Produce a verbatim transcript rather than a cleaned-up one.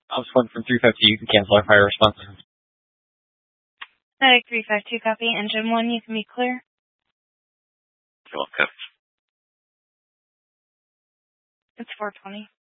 House one from three five two, you can cancel our fire response. Medic three five two, copy. Engine one, you can be clear. Okay. It's four twenty.